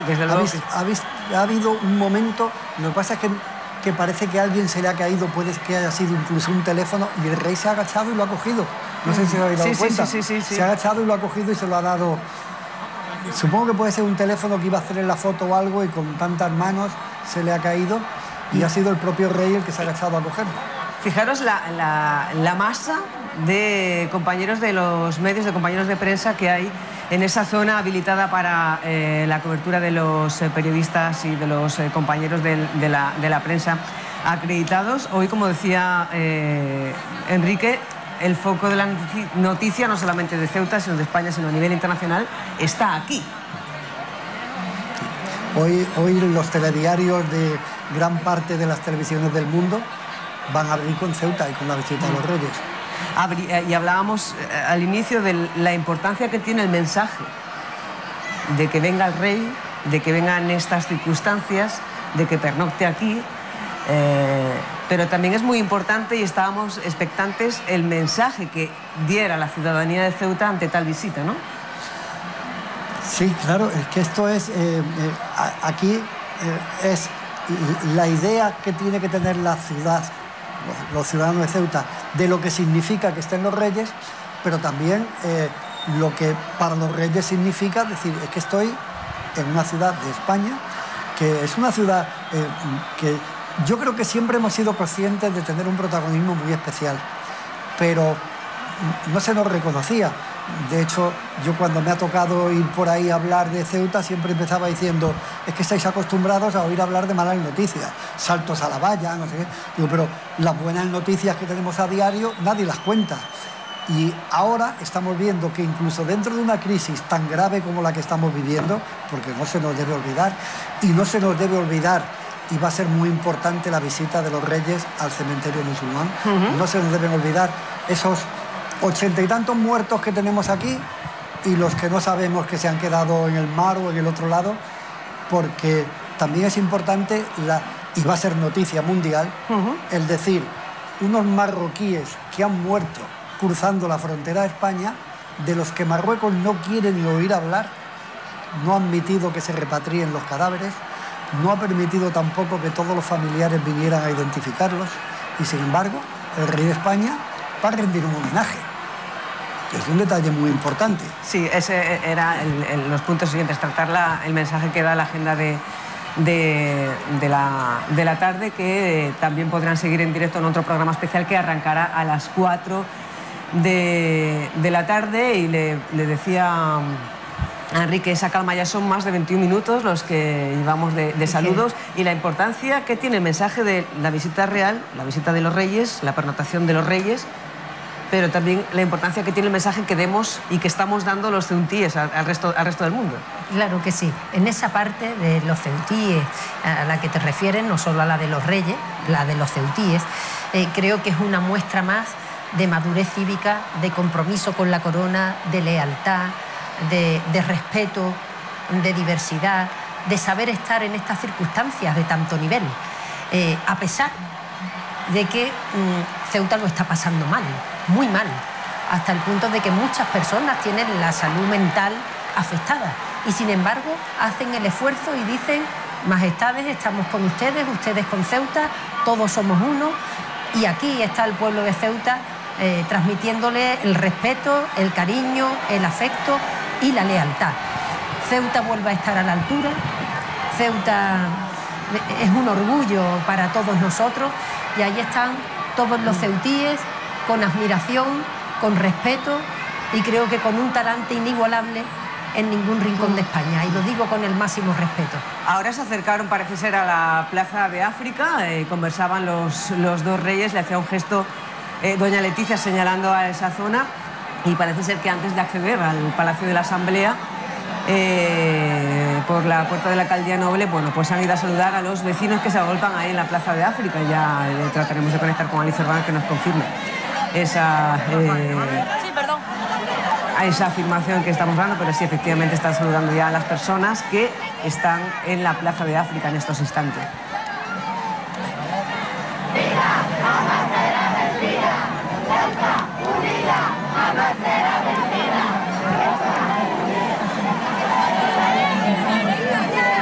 Desde luego Ha habido un momento, lo que pasa es que parece que a alguien se le ha caído, puede que haya sido incluso un teléfono, y el rey se ha agachado y lo ha cogido. No sé si os habéis dado cuenta. Sí. Se ha agachado y lo ha cogido y se lo ha dado. Supongo que puede ser un teléfono que iba a hacerle la foto o algo y con tantas manos se le ha caído y ha sido el propio rey el que se ha agachado a cogerlo. Fijaros la masa de compañeros de los medios, de compañeros de prensa que hay en esa zona habilitada para la cobertura de los periodistas y de los compañeros de la prensa acreditados. Hoy, como decía Enrique, el foco de la noticia, no solamente de Ceuta, sino de España, sino a nivel internacional, está aquí. Hoy los telediarios de gran parte de las televisiones del mundo van a abrir con Ceuta y con la visita de los reyes. Y hablábamos al inicio de la importancia que tiene el mensaje de que venga el rey, de que vengan estas circunstancias, de que pernocte aquí, pero también es muy importante, y estábamos expectantes, el mensaje que diera la ciudadanía de Ceuta ante tal visita, ¿no? Sí, claro, es que esto es, aquí es la idea que tiene que tener la ciudad, los ciudadanos de Ceuta, de lo que significa que estén los reyes, pero también lo que para los reyes significa decir, es que estoy en una ciudad de España, que es una ciudad que yo creo que siempre hemos sido conscientes de tener un protagonismo muy especial, pero no se nos reconocía. De hecho, yo cuando me ha tocado ir por ahí a hablar de Ceuta, siempre empezaba diciendo, es que estáis acostumbrados a oír hablar de malas noticias, saltos a la valla, no sé qué. Digo, pero las buenas noticias que tenemos a diario, nadie las cuenta. Y ahora estamos viendo que incluso dentro de una crisis tan grave como la que estamos viviendo, porque no se nos debe olvidar, y no se nos debe olvidar, y va a ser muy importante la visita de los reyes al cementerio musulmán, no se nos deben olvidar esos 80 y tantos muertos que tenemos aquí y los que no sabemos que se han quedado en el mar o en el otro lado, porque también es importante, y va a ser noticia mundial, el decir, unos marroquíes que han muerto cruzando la frontera de España, de los que Marruecos no quiere ni oír hablar, no ha admitido que se repatrien los cadáveres, no ha permitido tampoco que todos los familiares vinieran a identificarlos, y sin embargo, el rey de España va a rendir un homenaje. Es un detalle muy importante. Sí, ese era los puntos siguientes, tratar el mensaje que da la agenda de la tarde, que también podrán seguir en directo en otro programa especial que arrancará a las 4 de la tarde. Y le decía a Enrique, esa calma, ya son más de 21 minutos los que llevamos de saludos, y la importancia que tiene el mensaje de la visita real, la visita de los reyes, la pernoctación de los reyes, pero también la importancia que tiene el mensaje que demos y que estamos dando los ceutíes al resto del mundo. Claro que sí. En esa parte de los ceutíes a la que te refieres, no solo a la de los reyes, la de los ceutíes, creo que es una muestra más de madurez cívica, de compromiso con la corona, de lealtad, de respeto, de diversidad, de saber estar en estas circunstancias de tanto nivel, a pesar de que Ceuta lo está pasando mal, muy mal, hasta el punto de que muchas personas tienen la salud mental afectada y sin embargo hacen el esfuerzo y dicen, majestades, estamos con ustedes, ustedes con Ceuta, todos somos uno, y aquí está el pueblo de Ceuta transmitiéndole el respeto, el cariño, el afecto y la lealtad. Ceuta vuelve a estar a la altura, Ceuta es un orgullo para todos nosotros, y ahí están todos los ceutíes con admiración, con respeto, y creo que con un talante inigualable en ningún rincón de España, y lo digo con el máximo respeto. Ahora se acercaron, parece ser, a la Plaza de África, conversaban los dos reyes, le hacía un gesto doña Leticia señalando a esa zona, y parece ser que antes de acceder al Palacio de la Asamblea, por la puerta de la Alcaldía Noble, bueno, pues han ido a saludar a los vecinos que se agolpan ahí en la Plaza de África. Ya trataremos de conectar con Alicia Urbán, que nos confirme esa afirmación que estamos dando, pero sí, efectivamente están saludando ya a las personas que están en la Plaza de África en estos instantes. Ceuta, unida, jamás será vencida.